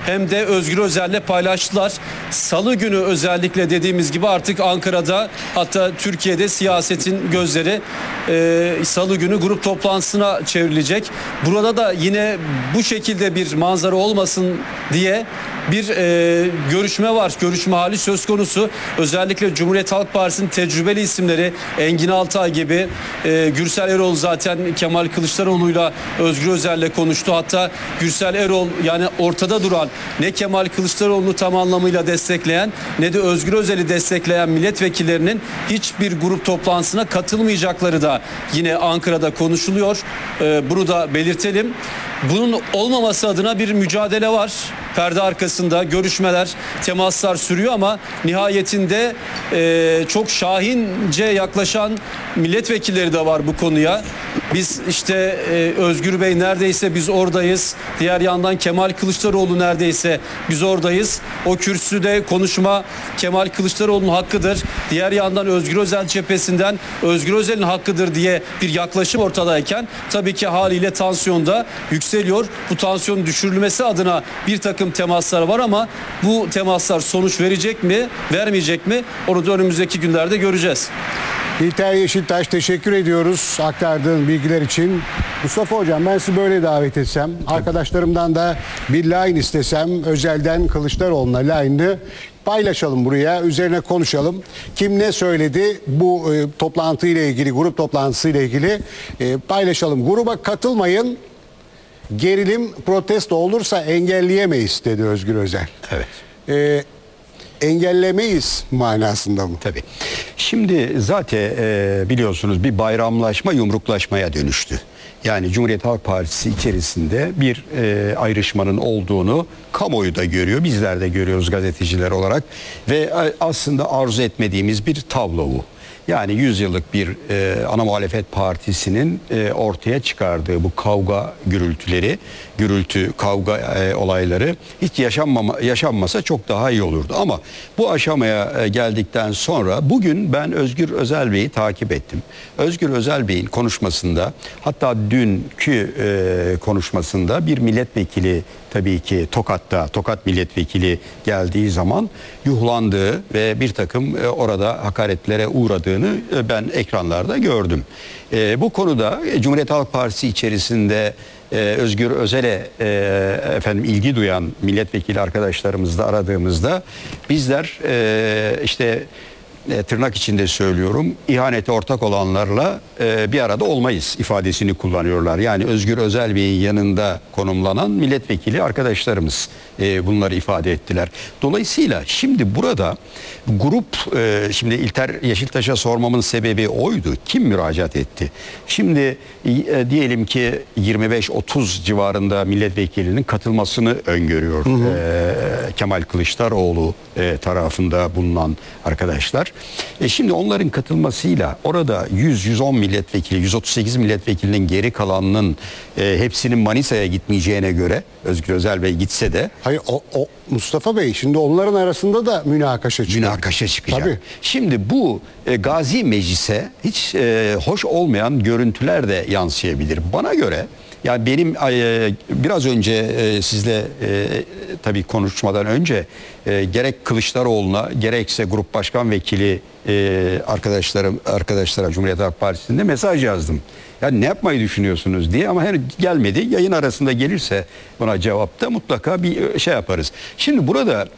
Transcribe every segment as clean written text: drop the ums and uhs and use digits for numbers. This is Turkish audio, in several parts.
hem de Özgür Özel'le paylaştılar. Salı günü özellikle dediğimiz gibi artık Ankara'da, hatta Türkiye'de siyasetin gözleri Salı günü grup toplantısına çevrilecek. Burada da yine bu şekilde bir manzara olmasın diye bir görüşme var. Görüşme hali söz konusu. Özellikle Cumhuriyet Halk Partisi'nin tecrübeli isimleri Engin Altay gibi, Gürsel Erol zaten Kemal Kılıçdaroğlu'yla Özgür Özel'le konuştu. Hatta Gürsel Erol, yani ortada duran, ne Kemal Kılıçdaroğlu'nu tam anlamıyla destekleyen ne de Özgür Özel'i destekleyen milletvekillerinin hiçbir grup toplantısına katılmayacakları da yine Ankara'da konuşuluyor. Bunu da belirtelim. Bunun olmaması adına bir mücadele var. Perde arkasında görüşmeler, temaslar sürüyor ama nihayetinde çok şahince yaklaşan milletvekilleri de var bu konuya. Biz işte Özgür Bey neredeyse biz oradayız. Diğer yandan Kemal Kılıçdaroğlu neredeyse biz oradayız. O kürsüde konuşma Kemal Kılıçdaroğlu'nun hakkıdır. Diğer yandan Özgür Özel cephesinden Özgür Özel'in hakkıdır diye bir yaklaşım ortadayken tabii ki haliyle tansiyon da yükseliyor. Bu tansiyonun düşürülmesi adına bir takım temaslar var ama bu temaslar sonuç verecek mi, vermeyecek mi? Onu da önümüzdeki günlerde göreceğiz. İlter Yeşiltaş, teşekkür ediyoruz aktardığın bilgiler için. Mustafa Hocam, ben sizi böyle davet etsem, arkadaşlarımdan da bir line istesem, Özel'den Kılıçdaroğlu'na line'ı paylaşalım buraya, üzerine konuşalım. Kim ne söyledi bu toplantıyla ilgili, grup toplantısıyla ilgili paylaşalım. Gruba katılmayın, gerilim, protesto olursa engelleyemeyiz dedi Özgür Özel. Evet. Engellemeyiz manasında mı? Tabii. Şimdi zaten biliyorsunuz bir bayramlaşma yumruklaşmaya dönüştü. Yani Cumhuriyet Halk Partisi içerisinde bir ayrışmanın olduğunu kamuoyu da görüyor. Bizler de görüyoruz gazeteciler olarak. Ve aslında arzu etmediğimiz bir tablo bu. Yani 100 yıllık bir ana muhalefet partisinin ortaya çıkardığı bu kavga gürültüleri, kavga olayları hiç yaşanmasa çok daha iyi olurdu. Ama bu aşamaya geldikten sonra bugün ben Özgür Özel Bey'i takip ettim. Özgür Özel Bey'in konuşmasında, hatta dünkü konuşmasında bir milletvekili, tabii ki Tokat milletvekili geldiği zaman yuhlandığı ve bir takım orada hakaretlere uğradığını ben ekranlarda gördüm. Bu konuda Cumhuriyet Halk Partisi içerisinde Özgür Özel'e ilgi duyan milletvekili arkadaşlarımızla aradığımızda bizler işte tırnak içinde söylüyorum, ihanete ortak olanlarla bir arada olmayız ifadesini kullanıyorlar. Yani Özgür Özel Bey'in yanında konumlanan milletvekili arkadaşlarımız bunları ifade ettiler. Dolayısıyla şimdi burada grup, şimdi İlter Yeşiltaş'a sormamın sebebi oydu. Kim müracaat etti? Şimdi diyelim ki 25-30 civarında milletvekilinin katılmasını öngörüyor Kemal Kılıçdaroğlu tarafında bulunan arkadaşlar. Şimdi onların katılmasıyla orada 100-110 milletvekili, 138 milletvekilinin geri kalanının hepsinin Manisa'ya gitmeyeceğine göre, Özgür Özel Bey gitse de... Hayır, o Mustafa Bey, şimdi onların arasında da münakaşa çıkacak. Tabii. Şimdi bu Gazi Meclis'e hiç hoş olmayan görüntüler de yansıyabilir. Bana göre, yani benim biraz önce sizle tabii konuşmadan önce gerek Kılıçdaroğlu'na gerekse Grup Başkan Vekili arkadaşlara Cumhuriyet Halk Partisi'nde mesaj yazdım. Yani ne yapmayı düşünüyorsunuz diye, ama henüz gelmedi. Yayın arasında gelirse buna cevapta mutlaka bir şey yaparız. Şimdi burada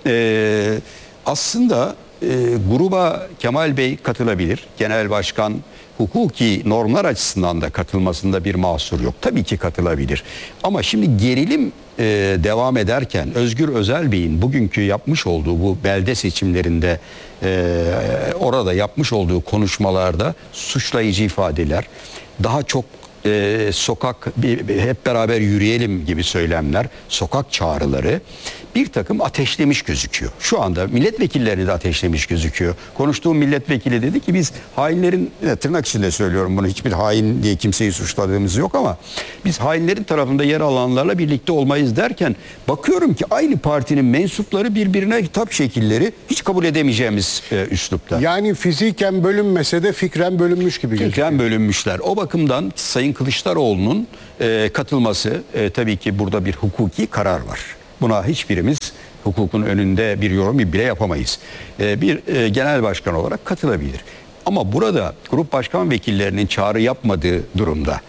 aslında gruba Kemal Bey katılabilir. Genel Başkan hukuki normlar açısından da katılmasında bir mahsur yok. Tabii ki katılabilir. Ama şimdi gerilim devam ederken Özgür Özel Bey'in bugünkü yapmış olduğu bu belde seçimlerinde orada yapmış olduğu konuşmalarda suçlayıcı ifadeler, daha çok sokak hep beraber yürüyelim gibi söylemler, sokak çağrıları bir takım ateşlemiş gözüküyor. Şu anda milletvekillerini de ateşlemiş gözüküyor. Konuştuğum milletvekili dedi ki biz hainlerin, tırnak içinde söylüyorum bunu, hiçbir hain diye kimseyi suçladığımız yok ama biz hainlerin tarafında yer alanlarla birlikte olmayız derken bakıyorum ki aynı partinin mensupları birbirine hitap şekilleri hiç kabul edemeyeceğimiz üslupta. Yani fiziken bölünmese de fikren bölünmüş gibi gözüküyor. Fikren bölünmüşler. O bakımdan Sayın Kılıçdaroğlu'nun katılması, tabii ki burada bir hukuki karar var. Buna hiçbirimiz hukukun önünde bir yorum bile yapamayız. Bir genel başkan olarak katılabilir. Ama burada grup başkan vekillerinin çağrı yapmadığı durumda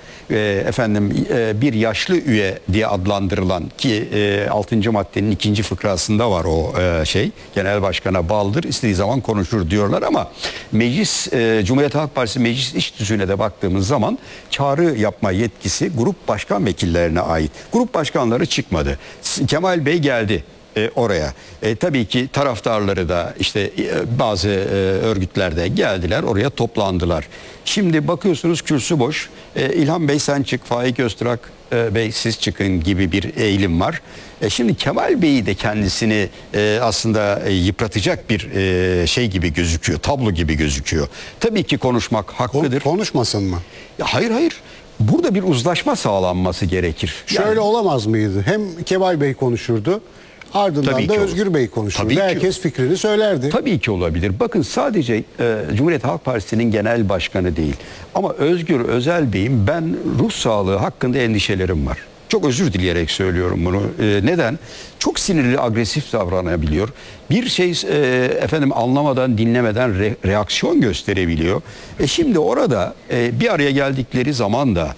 bir yaşlı üye diye adlandırılan ki 6. maddenin 2. fıkrasında var o genel başkana bağlıdır, istediği zaman konuşur diyorlar ama meclis Cumhuriyet Halk Partisi meclis iş tüzüğüne de baktığımız zaman çağrı yapma yetkisi grup başkan vekillerine ait. Grup başkanları çıkmadı. Kemal Bey geldi oraya. Tabii ki taraftarları da işte bazı örgütlerde geldiler, oraya toplandılar. Şimdi bakıyorsunuz kürsü boş. İlhan Bey sen çık, Faik Öztürk Bey siz çıkın gibi bir eğilim var. Şimdi Kemal Bey'i de kendisini aslında yıpratacak bir şey gibi gözüküyor, tablo gibi gözüküyor. Tabii ki konuşmak haklıdır. Konuşmasın mı? Hayır. Burada bir uzlaşma sağlanması gerekir. Şöyle olamaz mıydı? Hem Kemal Bey konuşurdu, ardından Tabii da ki Özgür olur. Bey konuşurdu. Tabii ki Herkes fikrini söylerdi. Tabii ki olabilir. Bakın sadece Cumhuriyet Halk Partisi'nin genel başkanı değil. Ama Özgür Özel Bey'in ben ruh sağlığı hakkında endişelerim var. Çok özür dileyerek söylüyorum bunu. Neden? Çok sinirli, agresif davranabiliyor. Bir şey anlamadan, dinlemeden reaksiyon gösterebiliyor. Şimdi orada bir araya geldikleri zaman da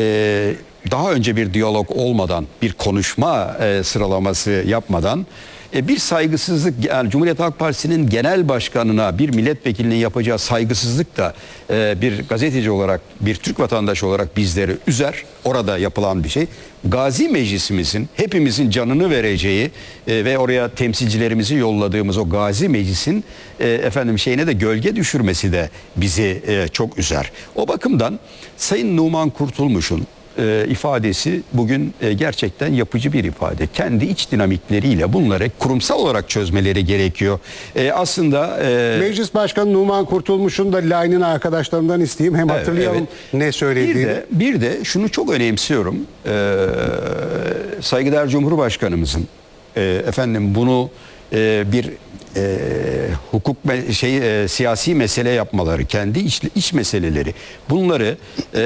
daha önce bir diyalog olmadan, bir konuşma sıralaması yapmadan bir saygısızlık, yani Cumhuriyet Halk Partisi'nin genel başkanına bir milletvekilinin yapacağı saygısızlık da bir gazeteci olarak, bir Türk vatandaşı olarak bizleri üzer. Orada yapılan bir şey. Gazi Meclisimizin, hepimizin canını vereceği ve oraya temsilcilerimizi yolladığımız o Gazi Meclis'in şeyine de gölge düşürmesi de bizi çok üzer. O bakımdan Sayın Numan Kurtulmuş'un ifadesi bugün gerçekten yapıcı bir ifade. Kendi iç dinamikleriyle bunları kurumsal olarak çözmeleri gerekiyor. Aslında Meclis Başkanı Numan Kurtulmuş'un da Lain'in arkadaşlarından isteyeyim. Hem hatırlayalım ne söylediğini. Bir de şunu çok önemsiyorum. Saygıdeğer Cumhurbaşkanımızın bunu bir hukuk siyasi mesele yapmaları, kendi iç meseleleri, bunları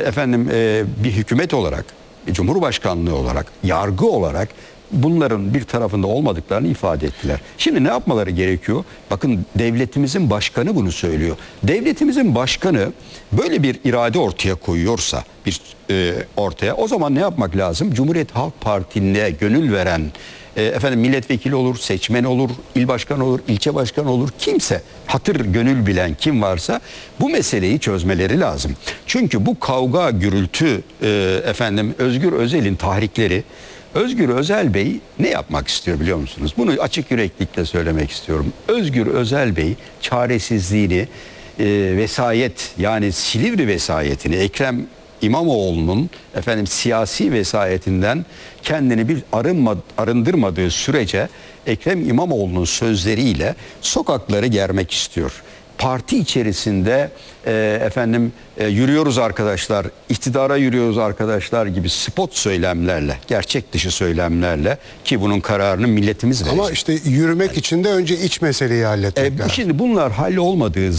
bir hükümet olarak, Cumhurbaşkanlığı olarak, yargı olarak bunların bir tarafında olmadıklarını ifade ettiler. Şimdi ne yapmaları gerekiyor? Bakın devletimizin başkanı bunu söylüyor. Devletimizin başkanı böyle bir irade ortaya koyuyorsa ortaya, o zaman ne yapmak lazım? Cumhuriyet Halk Partisi'ne gönül veren milletvekili olur, seçmen olur, il başkanı olur, ilçe başkanı olur, kimse hatır gönül bilen kim varsa bu meseleyi çözmeleri lazım. Çünkü bu kavga, gürültü, Özgür Özel'in tahrikleri, Özgür Özel Bey ne yapmak istiyor biliyor musunuz? Bunu açık yüreklilikle söylemek istiyorum. Özgür Özel Bey çaresizliğini, vesayet, yani Silivri vesayetini, Ekrem İmamoğlu'nun siyasi vesayetinden kendini bir arındırmadığı sürece Ekrem İmamoğlu'nun sözleriyle sokakları germek istiyor. Parti içerisinde yürüyoruz arkadaşlar, iktidara yürüyoruz arkadaşlar gibi spot söylemlerle, gerçek dışı söylemlerle, ki bunun kararını milletimiz verecek. Ama işte yürümek için de önce iç meseleyi halletmek lazım. Şimdi bunlar hallolmadığı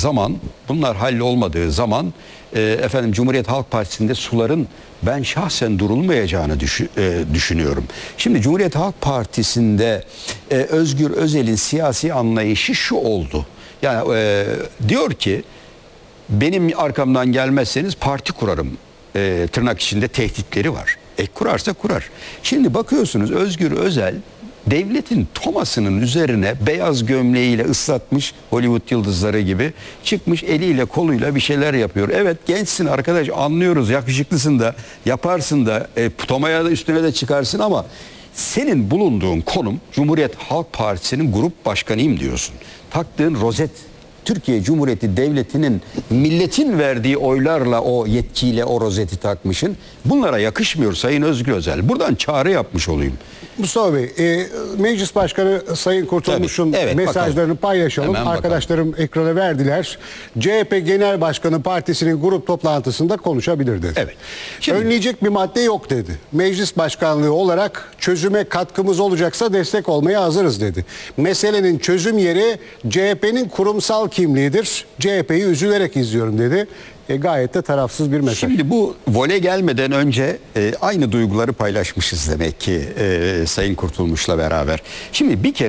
zaman Cumhuriyet Halk Partisi'nde suların ben şahsen durulmayacağını düşünüyorum. Şimdi Cumhuriyet Halk Partisi'nde Özgür Özel'in siyasi anlayışı şu oldu. Yani diyor ki benim arkamdan gelmezseniz parti kurarım tırnak içinde tehditleri var. Kurarsa kurar. Şimdi bakıyorsunuz Özgür Özel devletin tomasının üzerine beyaz gömleğiyle ıslatmış, Hollywood yıldızları gibi çıkmış, eliyle koluyla bir şeyler yapıyor. Evet, gençsin arkadaş, anlıyoruz, yakışıklısın da, yaparsın da, tomaya da üstüne de çıkarsın ama senin bulunduğun konum Cumhuriyet Halk Partisi'nin grup başkanıyım diyorsun. Taktığın rozet, Türkiye Cumhuriyeti Devleti'nin milletin verdiği oylarla o yetkiyle o rozeti takmışın. Bunlara yakışmıyor Sayın Özgür Özel. Buradan çağrı yapmış olayım. Mustafa Bey, Meclis Başkanı Sayın Kurtulmuş'un mesajlarını bakalım. paylaşalım. Hemen Arkadaşlarım ekrana verdiler. CHP Genel Başkanı partisinin grup toplantısında konuşabilir dedi. Evet. Şimdi, önleyecek bir madde yok dedi. Meclis Başkanlığı olarak çözüme katkımız olacaksa destek olmaya hazırız dedi. Meselenin çözüm yeri CHP'nin kurumsal kimliğidir. CHP'yi üzülerek izliyorum dedi. Gayet de tarafsız bir mesaj. Şimdi bu vole gelmeden önce aynı duyguları paylaşmışız demek ki Sayın Kurtulmuş'la beraber. Şimdi bir kere